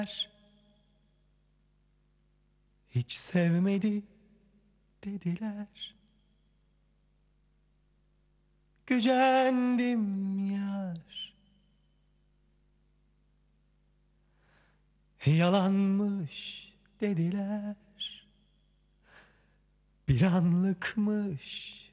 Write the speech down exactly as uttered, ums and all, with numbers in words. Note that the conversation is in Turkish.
Hiç sevmedi dediler. Gücendim yar. Yalanmış dediler. Bir anlıkmış